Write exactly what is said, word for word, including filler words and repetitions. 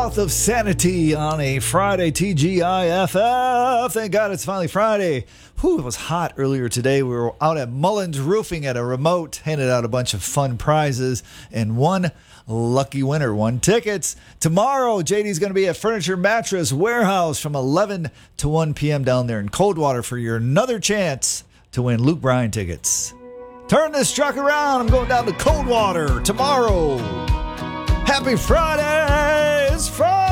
Of sanity on a Friday, T G I F F. Thank God it's finally Friday. Whew, it was hot earlier today. We were out at Mullins Roofing at a remote, handed out a bunch of fun prizes, and one lucky winner won tickets. Tomorrow, J D's going to be at Furniture Mattress Warehouse from eleven to one p.m. down there in Coldwater for your another chance to win Luke Bryan tickets. Turn this truck around. I'm going down to Coldwater tomorrow. Happy Friday! It's Friday!